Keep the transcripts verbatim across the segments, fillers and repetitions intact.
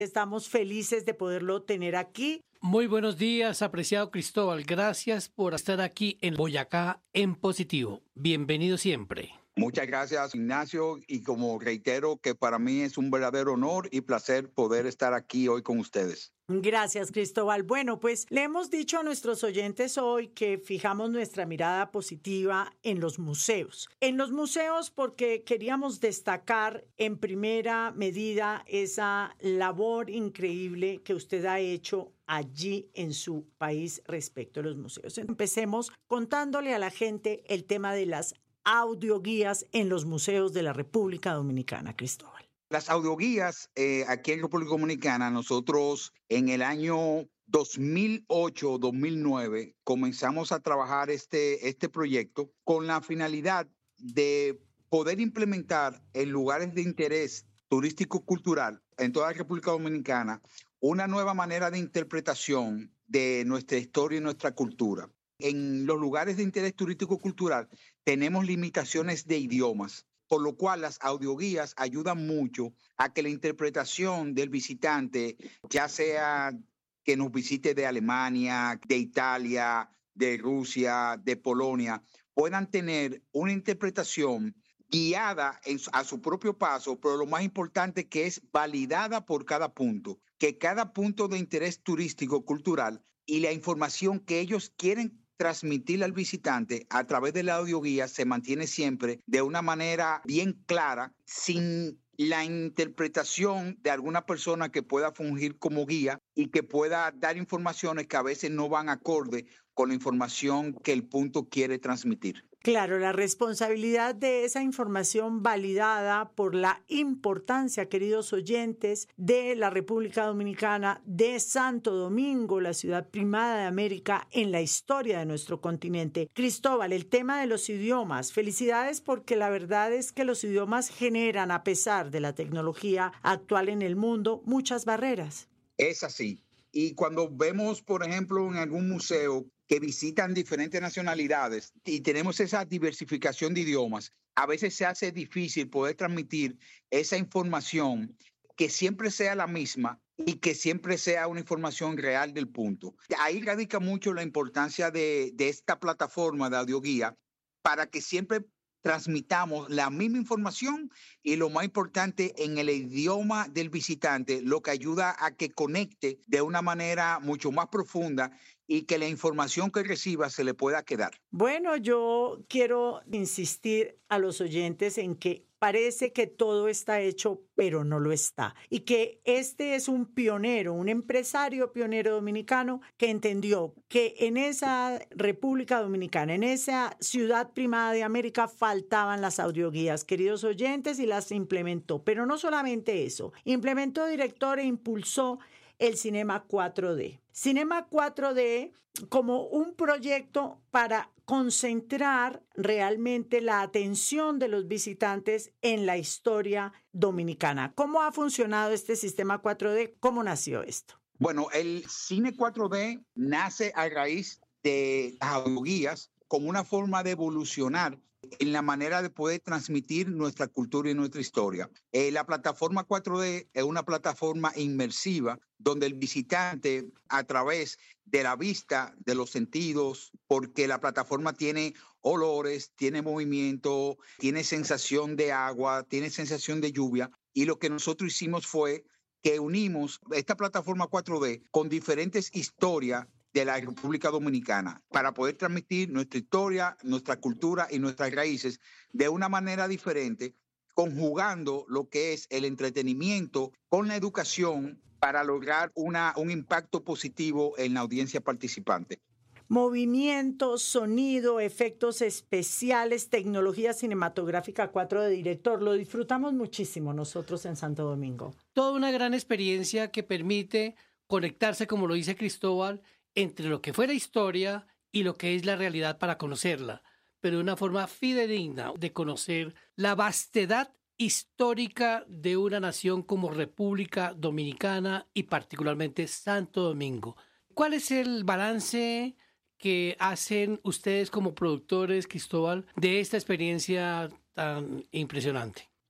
Estamos felices de poderlo tener aquí. Muy buenos días, apreciado Cristóbal. Gracias por estar aquí en Boyacá en Positivo. Bienvenido siempre. Muchas gracias, Ignacio, y como reitero que para mí es un verdadero honor y placer poder estar aquí hoy con ustedes. Gracias, Cristóbal. Bueno, pues le hemos dicho a nuestros oyentes hoy que fijamos nuestra mirada positiva en los museos. En los museos porque queríamos destacar en primera medida esa labor increíble que usted ha hecho allí en su país respecto a los museos. Empecemos contándole a la gente el tema de las audioguías en los museos de la República Dominicana, Cristóbal. Las audioguías eh, aquí en República Dominicana, nosotros en el año dos mil ocho dos mil nueve comenzamos a trabajar este, este proyecto con la finalidad de poder implementar en lugares de interés turístico-cultural en toda la República Dominicana una nueva manera de interpretación de nuestra historia y nuestra cultura. En los lugares de interés turístico-cultural tenemos limitaciones de idiomas, por lo cual las audioguías ayudan mucho a que la interpretación del visitante, ya sea que nos visite de Alemania, de Italia, de Rusia, de Polonia, puedan tener una interpretación guiada en, a su propio paso, pero lo más importante que es validada por cada punto, que cada punto de interés turístico-cultural y la información que ellos quieren transmitir al visitante a través de la audioguía se mantiene siempre de una manera bien clara, sin la interpretación de alguna persona que pueda fungir como guía y que pueda dar informaciones que a veces no van acorde con la información que el punto quiere transmitir. Claro, la responsabilidad de esa información validada por la importancia, queridos oyentes, de la República Dominicana, de Santo Domingo, la ciudad primada de América en la historia de nuestro continente. Cristóbal, el tema de los idiomas. Felicidades porque la verdad es que los idiomas generan, a pesar de la tecnología actual en el mundo, muchas barreras. Es así. Y cuando vemos, por ejemplo, en algún museo que visitan diferentes nacionalidades y tenemos esa diversificación de idiomas, a veces se hace difícil poder transmitir esa información que siempre sea la misma y que siempre sea una información real del punto. Ahí radica mucho la importancia de, de esta plataforma de audioguía para que siempre transmitamos la misma información y lo más importante en el idioma del visitante, lo que ayuda a que conecte de una manera mucho más profunda y que la información que reciba se le pueda quedar. Bueno, yo quiero insistir a los oyentes en que parece que todo está hecho, pero no lo está. Y que este es un pionero, un empresario pionero dominicano que entendió que en esa República Dominicana, en esa ciudad primada de América, faltaban las audioguías, queridos oyentes, y las implementó. Pero no solamente eso, implementó, director e impulsó el Cinema cuatro D. Cinema cuatro D como un proyecto para concentrar realmente la atención de los visitantes en la historia dominicana. ¿Cómo ha funcionado este sistema cuatro D? ¿Cómo nació esto? Bueno, el cine cuatro D nace a raíz de las audioguías como una forma de evolucionar en la manera de poder transmitir nuestra cultura y nuestra historia. Eh, la plataforma cuatro D es una plataforma inmersiva donde el visitante, a través de la vista, de los sentidos, porque la plataforma tiene olores, tiene movimiento, tiene sensación de agua, tiene sensación de lluvia, y lo que nosotros hicimos fue que unimos esta plataforma cuatro D con diferentes historias de la República Dominicana para poder transmitir nuestra historia, nuestra cultura y nuestras raíces de una manera diferente, conjugando lo que es el entretenimiento con la educación para lograr una, un impacto positivo en la audiencia participante. Movimiento, sonido, efectos especiales, tecnología cinematográfica cuatro D, director. Lo disfrutamos muchísimo nosotros en Santo Domingo. Toda una gran experiencia que permite conectarse, como lo dice Cristóbal, entre lo que fue la historia y lo que es la realidad para conocerla, pero de una forma fidedigna de conocer la vastedad histórica de una nación como República Dominicana y particularmente Santo Domingo. ¿Cuál es el balance que hacen ustedes como productores, Cristóbal, de esta experiencia tan impresionante?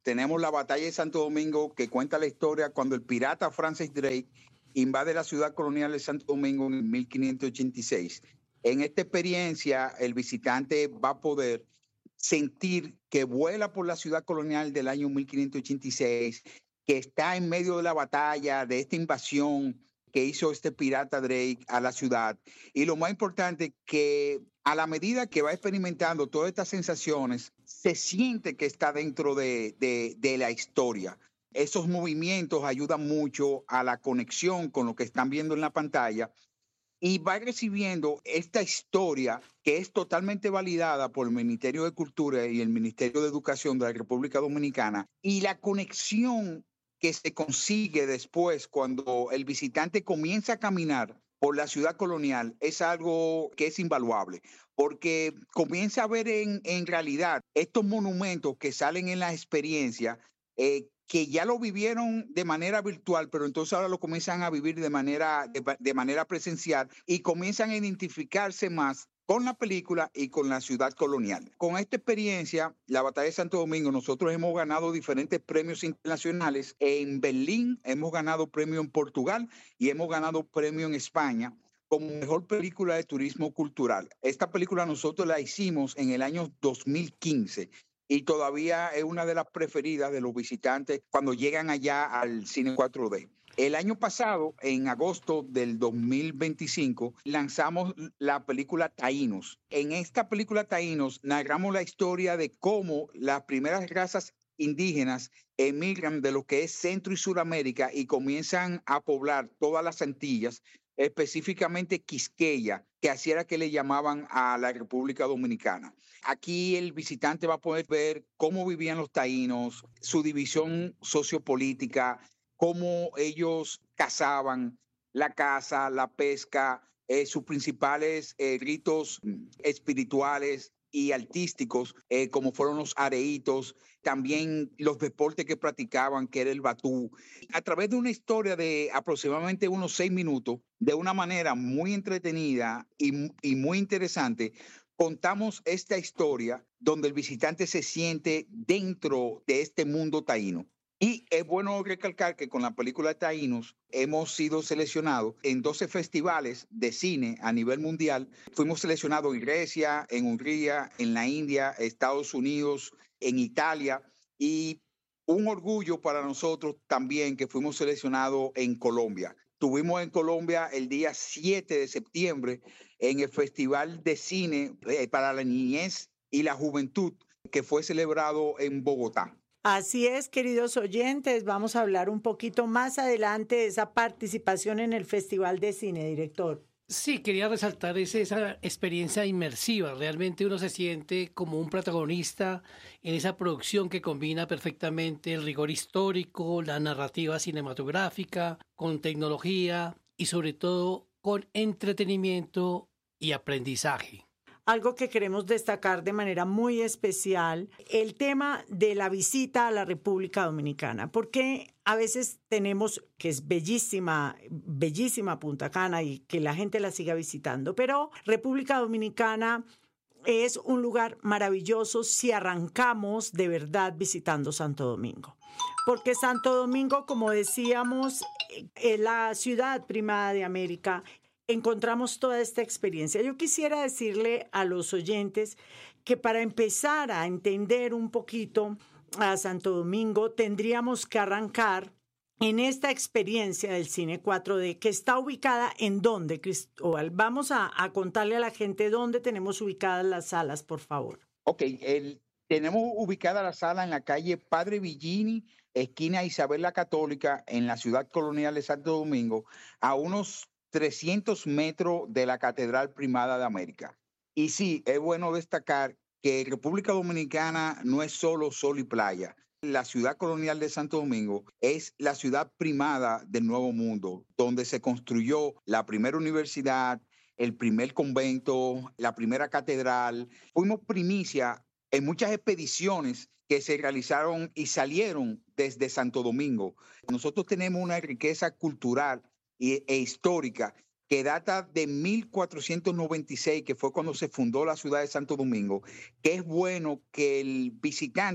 tenemos la batalla de Santo Domingo, que cuenta la historia cuando el pirata Francis Drake invade la ciudad colonial de Santo Domingo en mil quinientos ochenta y seis. En esta experiencia, el visitante va a poder sentir que vuela por la ciudad colonial del año mil quinientos ochenta y seis, que está en medio de la batalla, de esta invasión que hizo este pirata Drake a la ciudad. Y lo más importante, que a la medida que va experimentando todas estas sensaciones, se siente que está dentro de, de, de la historia. Esos movimientos ayudan mucho a la conexión con lo que están viendo en la pantalla y va recibiendo esta historia que es totalmente validada por el Ministerio de Cultura y el Ministerio de Educación de la República Dominicana, y la conexión que se consigue después cuando el visitante comienza a caminar por la ciudad colonial es algo que es invaluable, porque comienza a ver en, en realidad estos monumentos que salen en la experiencia, eh, que ya lo vivieron de manera virtual, pero entonces ahora lo comienzan a vivir de manera, de, de manera presencial y comienzan a identificarse más con la película y con la ciudad colonial. Con esta experiencia, la Batalla de Santo Domingo, nosotros hemos ganado diferentes premios internacionales. En Berlín hemos ganado premio en Portugal y hemos ganado premio en España como mejor película de turismo cultural. Esta película nosotros la hicimos en el año dos mil quince. Y todavía es una de las preferidas de los visitantes cuando llegan allá al cine cuatro D. El año pasado, en agosto del dos mil veinticinco, lanzamos la película Taínos. En esta película Taínos narramos la historia de cómo las primeras razas indígenas emigran de lo que es Centro y Suramérica y comienzan a poblar todas las Antillas, específicamente Quisqueya, que así era que le llamaban a la República Dominicana. Aquí el visitante va a poder ver cómo vivían los taínos, su división sociopolítica, cómo ellos cazaban, la caza, la pesca, eh, sus principales eh, ritos espirituales y artísticos, eh, como fueron los areitos, también los deportes que practicaban, que era el batú. A través de una historia de aproximadamente unos seis minutos, de una manera muy entretenida y, y muy interesante, contamos esta historia donde el visitante se siente dentro de este mundo taíno. Y es bueno recalcar que con la película Taínos hemos sido seleccionados en doce festivales de cine a nivel mundial. Fuimos seleccionados en Grecia, en Hungría, en la India, Estados Unidos, en Italia. Y un orgullo para nosotros también que fuimos seleccionados en Colombia. Estuvimos en Colombia el día siete de septiembre en el Festival de Cine para la Niñez y la Juventud, que fue celebrado en Bogotá. Así es, queridos oyentes, vamos a hablar un poquito más adelante de esa participación en el Festival de Cine, director. Sí, quería resaltar ese, esa experiencia inmersiva. Realmente uno se siente como un protagonista en esa producción que combina perfectamente el rigor histórico, la narrativa cinematográfica, con tecnología y sobre todo con entretenimiento y aprendizaje. Algo que queremos destacar de manera muy especial, el tema de la visita a la República Dominicana, porque a veces tenemos que es bellísima, bellísima Punta Cana y que la gente la siga visitando, pero República Dominicana es un lugar maravilloso si arrancamos de verdad visitando Santo Domingo. Porque Santo Domingo, como decíamos, es la ciudad primada de América. Encontramos toda esta experiencia. Yo quisiera decirle a los oyentes que para empezar a entender un poquito a Santo Domingo tendríamos que arrancar en esta experiencia del cine cuatro D, que está ubicada en dónde, Cristóbal. Vamos a, a contarle a la gente dónde tenemos ubicadas las salas, por favor. Ok, el, tenemos ubicada la sala en la calle Padre Villini, esquina Isabel la Católica, en la ciudad colonial de Santo Domingo, a unos trescientos metros de la Catedral Primada de América. Y sí, es bueno destacar que República Dominicana no es solo sol y playa. La ciudad colonial de Santo Domingo es la ciudad primada del Nuevo Mundo, donde se construyó la primera universidad, el primer convento, la primera catedral. Fuimos primicia en muchas expediciones que se realizaron y salieron desde Santo Domingo. Nosotros tenemos una riqueza cultural e histórica que data de mil cuatrocientos noventa y seis, que fue cuando se fundó la ciudad de Santo Domingo, que es bueno que el visitante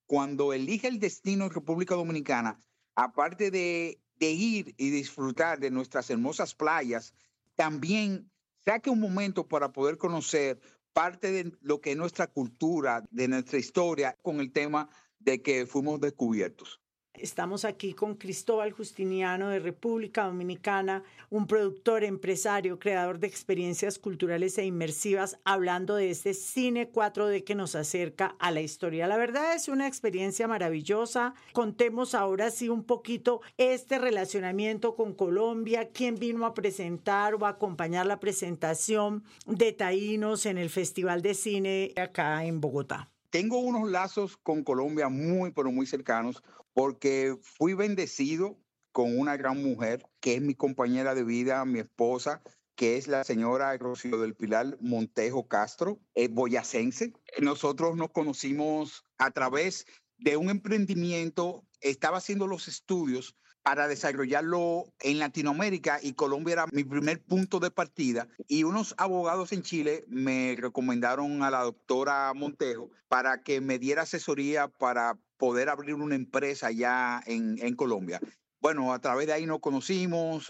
cuando elige el destino en República Dominicana, aparte de, de ir y disfrutar de nuestras hermosas playas, también saque un momento para poder conocer parte de lo que es nuestra cultura, de nuestra historia, con el tema de que fuimos descubiertos. Estamos aquí con Cristóbal Justiniano de República Dominicana, un productor, empresario, creador de experiencias culturales e inmersivas, hablando de este cine cuatro D que nos acerca a la historia. La verdad es una experiencia maravillosa. Contemos ahora sí un poquito este relacionamiento con Colombia, quién vino a presentar o a acompañar la presentación de Taínos en el Festival de Cine acá en Bogotá. Tengo unos lazos con Colombia muy, pero muy cercanos, porque fui bendecido con una gran mujer, que es mi compañera de vida, mi esposa, que es la señora Rocío del Pilar Montejo Castro, es boyacense. Nosotros nos conocimos a través de un emprendimiento, estaba haciendo los estudios para desarrollarlo en Latinoamérica y Colombia era mi primer punto de partida. Y unos abogados en Chile me recomendaron a la doctora Montejo para que me diera asesoría para poder abrir una empresa allá en, en Colombia. Bueno, a través de ahí nos conocimos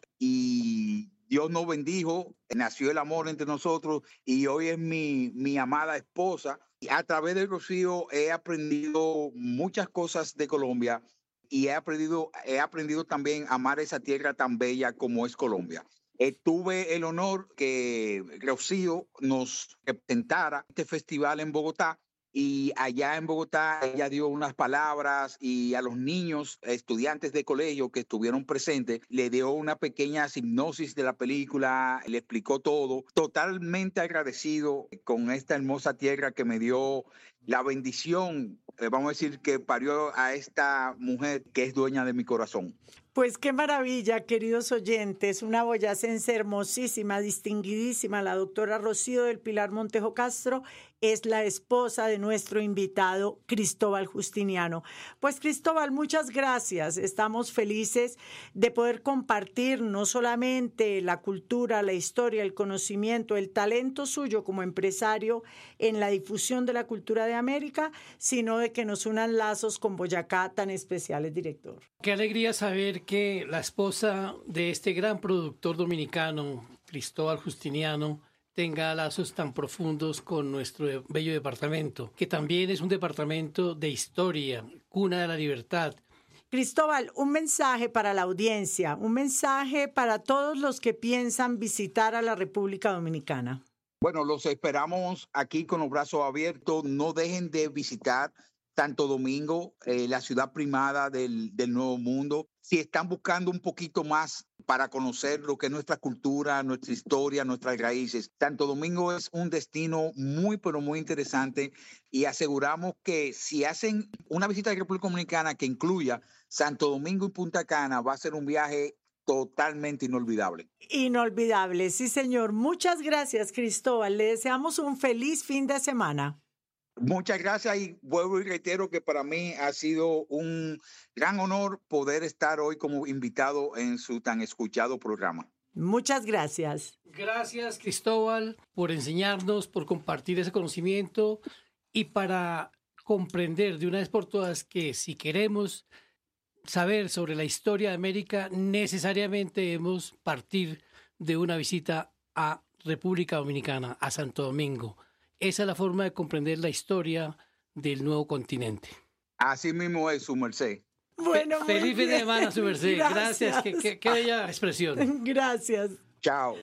y Dios nos bendijo, nació el amor entre nosotros y hoy es mi, mi amada esposa. Y a través de Rocío he aprendido muchas cosas de Colombia y he aprendido, he aprendido también a amar esa tierra tan bella como es Colombia. Eh, tuve el honor que Rocío nos presentara este festival en Bogotá. Y allá en Bogotá ella dio unas palabras y a los niños, estudiantes de colegio que estuvieron presentes, le dio una pequeña hipnosis de la película, le explicó todo. Totalmente agradecido con esta hermosa tierra que me dio la bendición, eh, vamos a decir, que parió a esta mujer que es dueña de mi corazón. Pues qué maravilla, queridos oyentes, una boyacense hermosísima, distinguidísima, la doctora Rocío del Pilar Montejo Castro, es la esposa de nuestro invitado Cristóbal Justiniano. Pues Cristóbal, muchas gracias, estamos felices de poder compartir no solamente la cultura, la historia, el conocimiento, el talento suyo como empresario en la difusión de la cultura de América, sino de que nos unan lazos con Boyacá tan especiales, director. Qué alegría saber que la esposa de este gran productor dominicano, Cristóbal Justiniano, tenga lazos tan profundos con nuestro bello departamento, que también es un departamento de historia, cuna de la libertad. Cristóbal, un mensaje para la audiencia, un mensaje para todos los que piensan visitar a la República Dominicana. Bueno, los esperamos aquí con los brazos abiertos. No dejen de visitar Santo Domingo, eh, la ciudad primada del, del Nuevo Mundo. Si están buscando un poquito más para conocer lo que es nuestra cultura, nuestra historia, nuestras raíces, Santo Domingo es un destino muy, pero muy interesante y aseguramos que si hacen una visita a la República Dominicana que incluya Santo Domingo y Punta Cana, va a ser un viaje totalmente inolvidable. Inolvidable, sí, señor. Muchas gracias, Cristóbal. Le deseamos un feliz fin de semana. Muchas gracias y vuelvo y reitero que para mí ha sido un gran honor poder estar hoy como invitado en su tan escuchado programa. Muchas gracias. Gracias, Cristóbal, por enseñarnos, por compartir ese conocimiento y para comprender de una vez por todas que si queremos saber sobre la historia de América, necesariamente debemos partir de una visita a República Dominicana, a Santo Domingo. Esa es la forma de comprender la historia del nuevo continente. Así mismo es, su merced. Bueno, Fe- feliz fin de semana, su merced. Gracias. Gracias. Qué, qué, qué bella expresión. Gracias. Chao.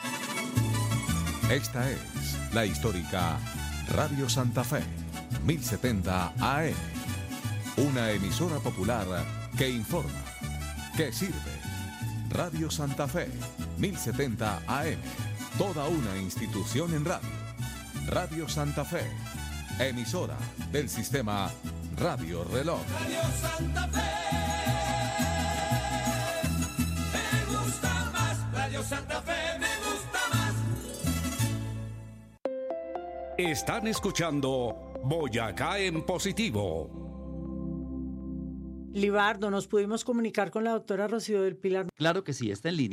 Esta es la histórica Radio Santa Fe, mil setenta A M. Una emisora popular que informa, que sirve. Radio Santa Fe, mil setenta A M. Toda una institución en radio. Radio Santa Fe, emisora del sistema Radio Reloj. Radio Santa Fe, me gusta más. Radio Santa Fe, me gusta más. Están escuchando Boyacá en Positivo. Libardo, ¿nos pudimos comunicar con la doctora Rocío del Pilar? Claro que sí, está en línea.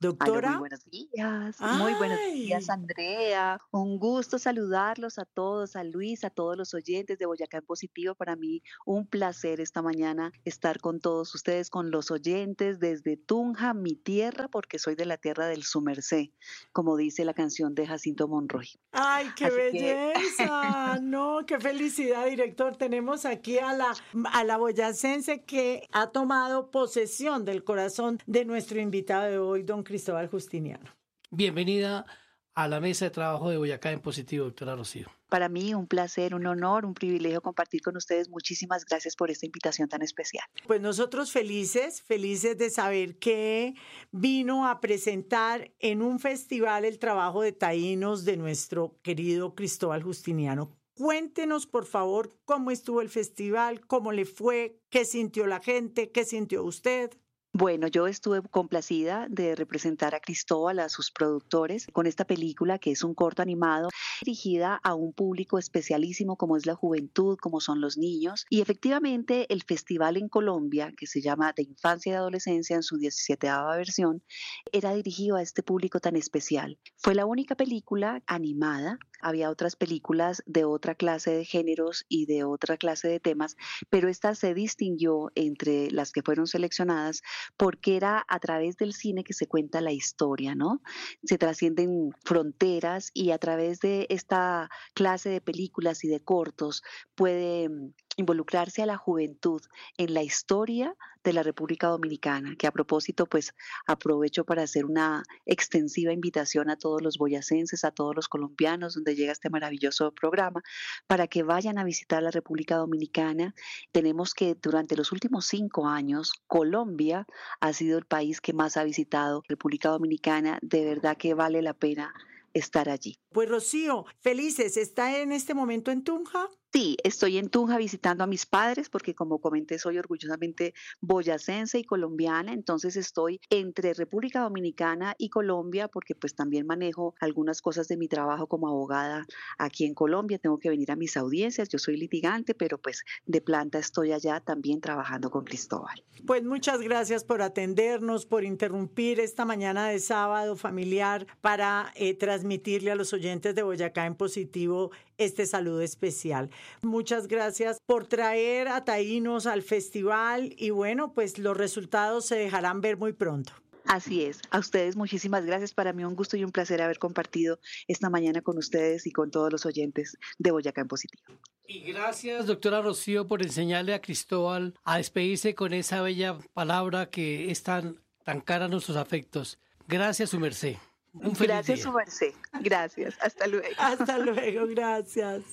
Doctora. Aló, muy buenos días, muy buenos días, Ay. Andrea. Un gusto saludarlos a todos, a Luis, a todos los oyentes de Boyacá en Positivo. Para mí, un placer esta mañana estar con todos ustedes, con los oyentes desde Tunja, mi tierra, porque soy de la tierra del Su Merced, como dice la canción de Jacinto Monroy. Ay, qué Así que belleza. No, qué felicidad, director. Tenemos aquí a la, a la boyacense que ha tomado posesión del corazón de nuestro invitado de hoy, don Cristóbal Justiniano. Bienvenida a la mesa de trabajo de Boyacá en Positivo, doctora Rocío. Para mí, un placer, un honor, un privilegio compartir con ustedes. Muchísimas gracias por esta invitación tan especial. Pues nosotros felices, felices de saber que vino a presentar en un festival el trabajo de taínos de nuestro querido Cristóbal Justiniano. Cuéntenos, por favor, cómo estuvo el festival, cómo le fue, qué sintió la gente, qué sintió usted. Bueno, yo estuve complacida de representar a Cristóbal, a sus productores, con esta película que es un corto animado dirigida a un público especialísimo como es la juventud, como son los niños. Y efectivamente el festival en Colombia, que se llama De Infancia y Adolescencia en su diecisietava versión, era dirigido a este público tan especial. Fue la única película animada. Había otras películas de otra clase de géneros y de otra clase de temas, pero esta se distinguió entre las que fueron seleccionadas porque era a través del cine que se cuenta la historia, ¿no? Se trascienden fronteras y a través de esta clase de películas y de cortos puede involucrarse a la juventud en la historia de la República Dominicana, que a propósito, pues aprovecho para hacer una extensiva invitación a todos los boyacenses, a todos los colombianos, donde llega este maravilloso programa, para que vayan a visitar la República Dominicana. Tenemos que durante los últimos cinco años, Colombia ha sido el país que más ha visitado República Dominicana. De verdad que vale la pena estar allí. Pues Rocío, felices, ¿está en este momento en Tunja? Sí, estoy en Tunja visitando a mis padres porque como comenté soy orgullosamente boyacense y colombiana, entonces estoy entre República Dominicana y Colombia porque pues también manejo algunas cosas de mi trabajo como abogada aquí en Colombia, tengo que venir a mis audiencias, yo soy litigante, pero pues de planta estoy allá también trabajando con Cristóbal. Pues muchas gracias por atendernos, por interrumpir esta mañana de sábado familiar para eh, transmitirle a los oyentes de Boyacá en Positivo este saludo especial. Muchas gracias por traer a taínos al festival y bueno, pues los resultados se dejarán ver muy pronto. Así es, a ustedes muchísimas gracias, para mí un gusto y un placer haber compartido esta mañana con ustedes y con todos los oyentes de Boyacá en Positivo. Y gracias, doctora Rocío, por enseñarle a Cristóbal a despedirse con esa bella palabra que es tan, tan cara a nuestros afectos. Gracias, su merced. Un feliz Gracias, día. su merced. Gracias. Hasta luego. Hasta luego, gracias.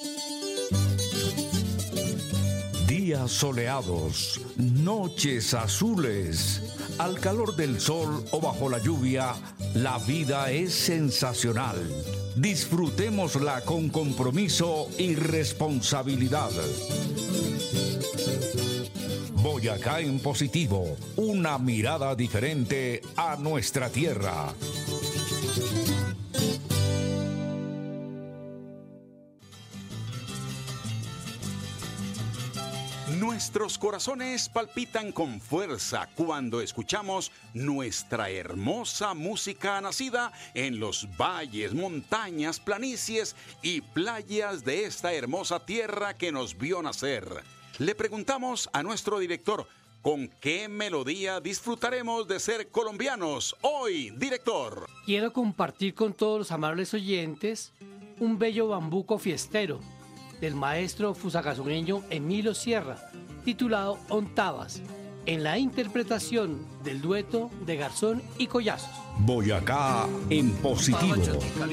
Días soleados, noches azules. Al calor del sol o bajo la lluvia, la vida es sensacional. Disfrutémosla con compromiso y responsabilidad. Boyacá en Positivo, una mirada diferente a nuestra tierra. Nuestros corazones palpitan con fuerza cuando escuchamos nuestra hermosa música nacida en los valles, montañas, planicies y playas de esta hermosa tierra que nos vio nacer. Le preguntamos a nuestro director, ¿con qué melodía disfrutaremos de ser colombianos hoy, director? Quiero compartir con todos los amables oyentes un bello bambuco fiestero del maestro fusagazureño Emilio Sierra, titulado Ontavas, en la interpretación del dueto de Garzón y Collazos. Boyacá en Positivo.